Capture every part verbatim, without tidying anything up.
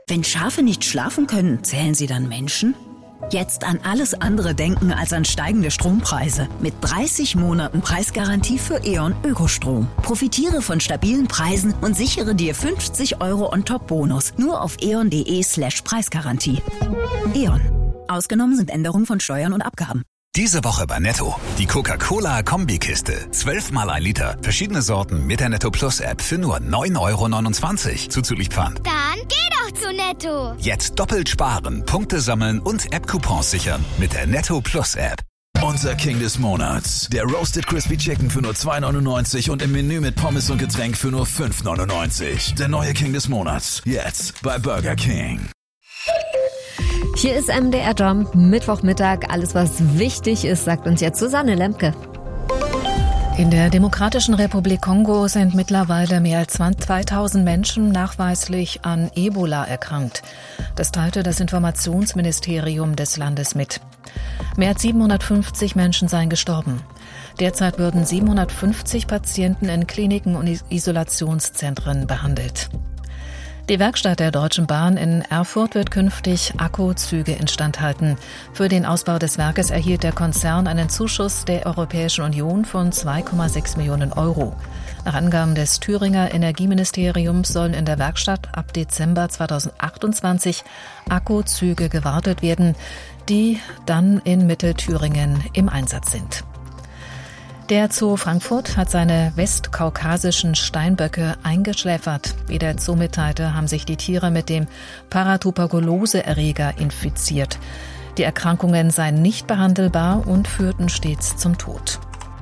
Wenn Schafe nicht schlafen können, zählen sie dann Menschen? Jetzt an alles andere denken als an steigende Strompreise. Mit dreißig Monaten Preisgarantie für E.ON Ökostrom. Profitiere von stabilen Preisen und sichere dir fünfzig Euro On-Top-Bonus. Nur auf eon.de slash Preisgarantie. E.ON. Ausgenommen sind Änderungen von Steuern und Abgaben. Diese Woche bei Netto. Die Coca-Cola-Kombikiste. Zwölf Mal ein Liter. Verschiedene Sorten mit der Netto Plus App für nur neun Euro neunundzwanzig. Zuzüglich Pfand. Dann geh doch zu Netto. Jetzt doppelt sparen, Punkte sammeln und App-Coupons sichern mit der Netto Plus App. Unser King des Monats. Der Roasted Crispy Chicken für nur zwei neunundneunzig und im Menü mit Pommes und Getränk für nur fünf neunundneunzig. Der neue King des Monats. Jetzt bei Burger King. Hier ist M D R Jump, Mittwochmittag. Alles, was wichtig ist, sagt uns jetzt Susanne Lemke. In der Demokratischen Republik Kongo sind mittlerweile mehr als zweitausend Menschen nachweislich an Ebola erkrankt. Das teilte das Informationsministerium des Landes mit. Mehr als siebenhundertfünfzig Menschen seien gestorben. Derzeit würden siebenhundertfünfzig Patienten in Kliniken und Isolationszentren behandelt. Die Werkstatt der Deutschen Bahn in Erfurt wird künftig Akkuzüge instand halten. Für den Ausbau des Werkes erhielt der Konzern einen Zuschuss der Europäischen Union von zwei Komma sechs Millionen Euro. Nach Angaben des Thüringer Energieministeriums sollen in der Werkstatt ab Dezember zweitausendachtundzwanzig Akkuzüge gewartet werden, die dann in Mittelthüringen im Einsatz sind. Der Zoo Frankfurt hat seine westkaukasischen Steinböcke eingeschläfert. Wie der Zoo mitteilte, haben sich die Tiere mit dem Paratuberkulose-Erreger infiziert. Die Erkrankungen seien nicht behandelbar und führten stets zum Tod.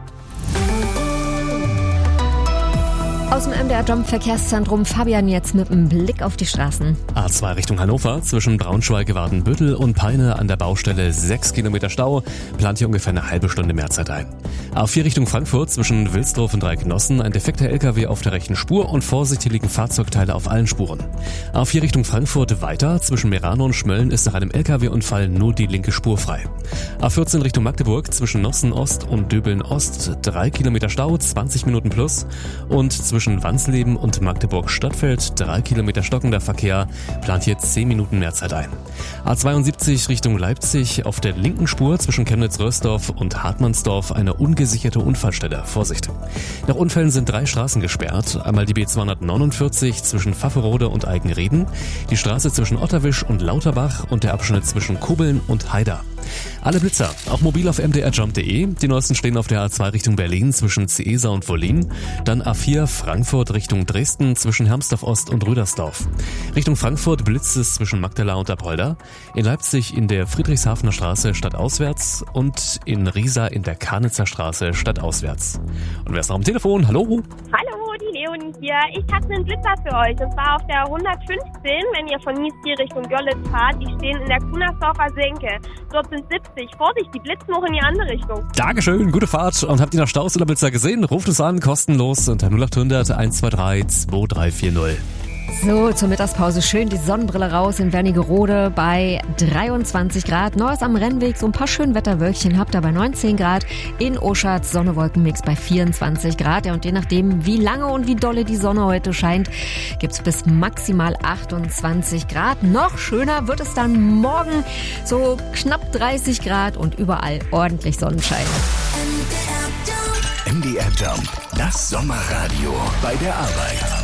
Aus dem M D R-Jump-Verkehrszentrum Fabian jetzt mit einem Blick auf die Straßen. A zwei Richtung Hannover, zwischen Braunschweig-Wadenbüttel und Peine an der Baustelle sechs Kilometer Stau, plant hier ungefähr eine halbe Stunde mehr Zeit ein. A vier Richtung Frankfurt, zwischen Wilsdorf und Dreiknossen, ein defekter L K W auf der rechten Spur und vorsichtig liegen Fahrzeugteile auf allen Spuren. A vier Richtung Frankfurt weiter, zwischen Merano und Schmölln ist nach einem L K W-Unfall nur die linke Spur frei. A vierzehn Richtung Magdeburg, zwischen Nossen Ost und Döbeln Ost, drei Kilometer Stau, zwanzig Minuten plus und zwischen Zwischen Wansleben und Magdeburg-Stadtfeld, drei Kilometer stockender Verkehr, plant hier zehn Minuten mehr Zeit ein. A zweiundsiebzig Richtung Leipzig, auf der linken Spur zwischen Chemnitz-Rösdorf und Hartmannsdorf eine ungesicherte Unfallstelle. Vorsicht! Nach Unfällen sind drei Straßen gesperrt. Einmal die B zweihundertneunundvierzig zwischen Pfafferode und Eigenreden, die Straße zwischen Otterwisch und Lauterbach und der Abschnitt zwischen Kobeln und Haida. Alle Blitzer, auch mobil auf m d r jump punkt d e. Die neuesten stehen auf der A zwei Richtung Berlin zwischen Ciesa und Wollin. Dann A vier Frankfurt Richtung Dresden zwischen Hermsdorf Ost und Rüdersdorf. Richtung Frankfurt blitzt es zwischen Magdala und Apolda. In Leipzig in der Friedrichshafener Straße stadtauswärts und in Riesa in der Karnitzer Straße stadtauswärts. Und wer ist noch am Telefon? Hallo? Hallo, die Leonie hier. Ich habe einen Blitzer für euch. Und zwar auf der hundertfünfzehn, wenn ihr von Niesbier Richtung Görlitz fahrt. Die stehen in der Kunersdorfer Senke. Dort sind siebzig. Vorsicht, die blitzen noch in die andere Richtung. Dankeschön, gute Fahrt. Und habt ihr noch Staus oder Blitzer gesehen? Ruft uns an, kostenlos unter null acht hundert eins zwei drei zwei drei vier null. So, zur Mittagspause schön die Sonnenbrille raus in Wernigerode bei dreiundzwanzig Grad. Neues am Rennweg, so ein paar Schönwetterwölkchen habt ihr bei neunzehn Grad. In Oschatz Sonne-Wolken-Mix bei vierundzwanzig Grad. Ja, und je nachdem, wie lange und wie dolle die Sonne heute scheint, gibt's bis maximal achtundzwanzig Grad. Noch schöner wird es dann morgen, so knapp dreißig Grad und überall ordentlich Sonnenschein. M D R Jump, das Sommerradio bei der Arbeit.